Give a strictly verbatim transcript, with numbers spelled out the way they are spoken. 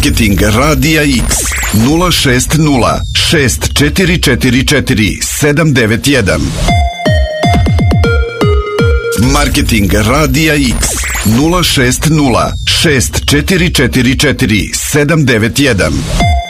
Marketing Radija X nula šest nula šest četiri četiri četiri sedam devet jedan. Marketing Radija X nula šest nula šest četiri četiri četiri sedam devet jedan.